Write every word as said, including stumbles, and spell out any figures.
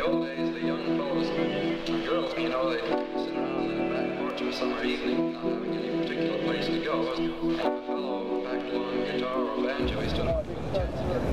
old days, the young fellows and girls, you know, they'd sit around the back porch of a summer evening, not having any particular place to go. And if a fellow packed along a guitar or a banjo, he stood up for the chance to get